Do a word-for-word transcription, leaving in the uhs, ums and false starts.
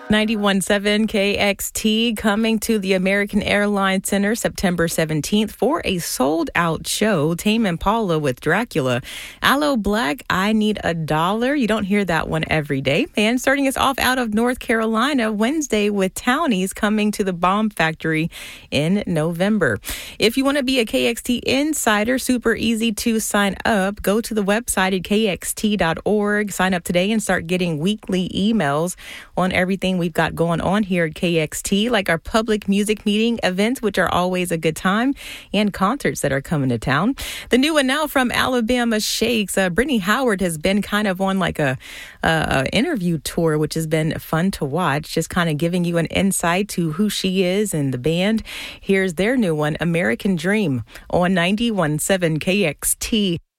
ninety-one point seven K X T coming to the American Airlines Center September seventeenth for a sold-out show. Tame Impala with Dracula. Aloe Black, I Need a Dollar. You don't hear that one every day. And starting us off out of North Carolina, Wednesday with Townies coming to the Bomb Factory in November. If you want to be a K X T insider, super easy to sign up. Go to the website at K X T dot org. Sign up today and start getting weekly emails on everything we've got going on here at K X T, like our public music meeting events, which are always a good time, and concerts that are coming to town. The new one now from Alabama Shakes. Uh, Brittany Howard has been kind of on like a, a, a interview tour, which has been fun to watch, just kind of giving you an insight to who she is and the band. Here's their new one, American Dream, on ninety-one point seven K X T.